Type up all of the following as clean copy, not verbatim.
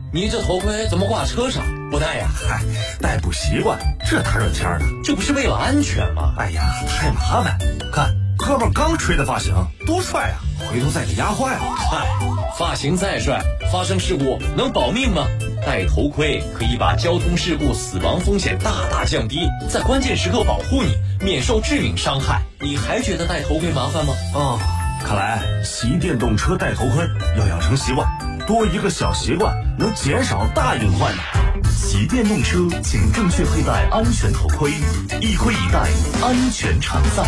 你这头盔怎么挂车上不戴呀？ 嗨，戴不习惯，这大热天的， 这不是为了安全吗？ 哎呀，太麻烦！看哥们刚吹的发型，多帅啊！回头再给压坏了。 嗨，发型再帅，发生事故能保命吗？戴头盔可以把交通事故死亡风险大大降低，在关键时刻保护你，免受致命伤害。你还觉得戴头盔麻烦吗？ 哦，看来骑电动车戴头盔要养成习惯，多一个小习惯能减少大隐患的。 骑电动车请正确佩戴安全头盔，一盔一戴，安全常在。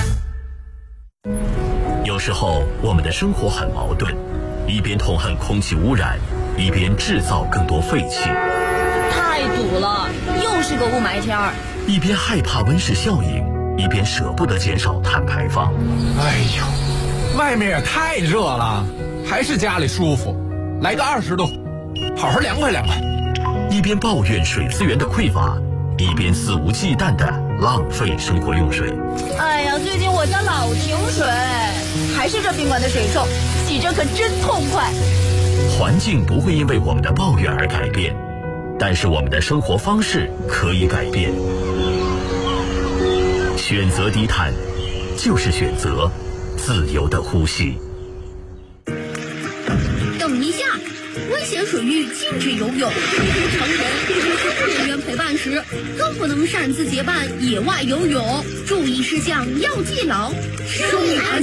有时候我们的生活很矛盾，一边痛恨空气污染，一边制造更多废气。 太堵了，又是个雾霾天儿。 一边害怕温室效应，一边舍不得减少碳排放。 哎呦，外面也太热了，还是家里舒服。来个20度，好好凉快凉快。 一边抱怨水资源的匮乏，一边肆无忌惮地浪费生活用水。 哎呀，最近我家老停水，还是这宾馆的水臭，洗着可真痛快。 环境不会因为我们的抱怨而改变，但是我们的生活方式可以改变。选择低碳，就是选择自由的呼吸。 等一下，危险水域禁止游泳，成人无医护人员陪伴时，更不能擅自结伴野外游泳。注意事项要记牢，生命安全